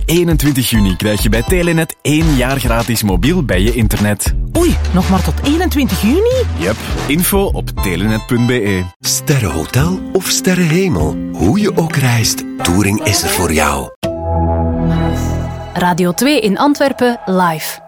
21 juni krijg je bij Telenet 1 jaar gratis mobiel bij je internet. Oei, nog maar tot 21 juni? Yep, info op telenet.be. Sterrenhotel of sterrenhemel, hoe je ook reist, Touring is er voor jou. Radio 2 in Antwerpen live.